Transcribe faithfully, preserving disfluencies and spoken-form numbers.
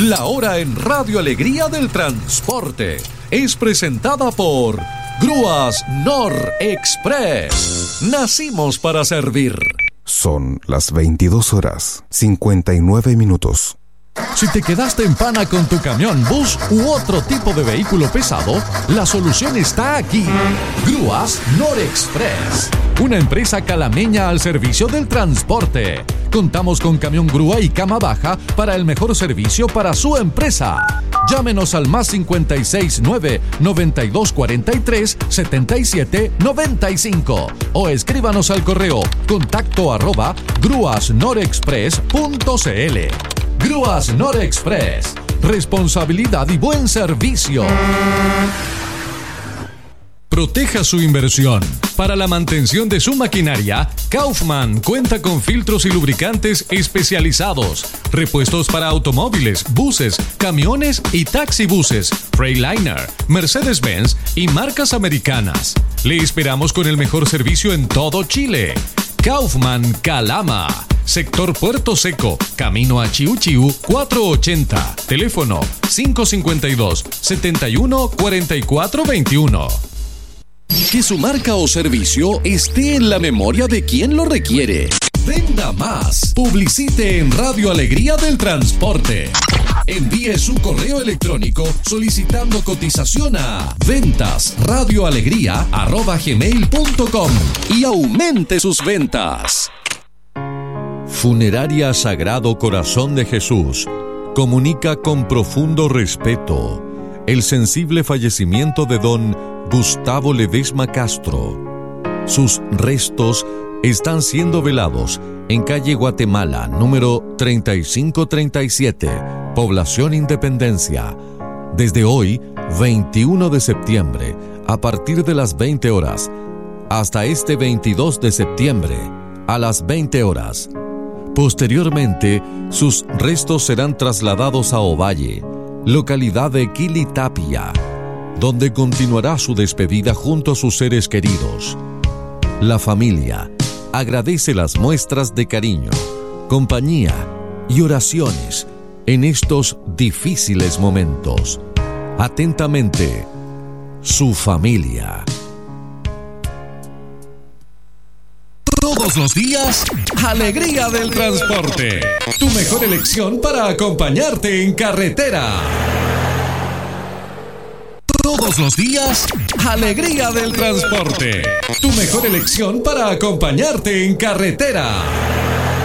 La hora en Radio Alegría del Transporte es presentada por Grúas Nor Express. Nacimos para servir. Son las veintidós horas, cincuenta y nueve minutos. Si te quedaste en pana con tu camión, bus u otro tipo de vehículo pesado, la solución está aquí. Grúas Nor Express, una empresa calameña al servicio del transporte. Contamos con camión grúa y cama baja para el mejor servicio para su empresa. Llámenos al más cincuenta y seis nueve, noventa y dos cuarenta y tres, setenta y siete noventa y cinco o escríbanos al correo contacto arroba grúasnorexpress punto cl. Grúas Nor Express, responsabilidad y buen servicio. Proteja su inversión. Para la mantención de su maquinaria, Kaufman cuenta con filtros y lubricantes especializados, repuestos para automóviles, buses, camiones y taxibuses, Freightliner, Mercedes-Benz y marcas americanas. Le esperamos con el mejor servicio en todo Chile. Kaufman Calama, sector Puerto Seco, camino a Chiu Chiu cuatrocientos ochenta, teléfono cinco cinco dos, siete uno, cuatro cuatro dos uno. Que su marca o servicio esté en la memoria de quien lo requiere. Venda más. Publicite en Radio Alegría del Transporte. Envíe su correo electrónico solicitando cotización a ventas radio alegría arroba gmail punto com y aumente sus ventas. Funeraria Sagrado Corazón de Jesús comunica con profundo respeto el sensible fallecimiento de don Gustavo Ledesma Castro. Sus restos están siendo velados en calle Guatemala, número treinta y cinco treinta y siete, Población Independencia. Desde hoy, veintiuno de septiembre, a partir de las veinte horas, hasta este veintidós de septiembre, a las veinte horas. Posteriormente, sus restos serán trasladados a Ovalle, localidad de Quilitapia, donde continuará su despedida junto a sus seres queridos. La familia agradece las muestras de cariño, compañía y oraciones en estos difíciles momentos. Atentamente, su familia. Todos los días, Alegría del Transporte. Tu mejor elección para acompañarte en carretera. Todos los días, Alegría del Transporte. Tu mejor elección para acompañarte en carretera.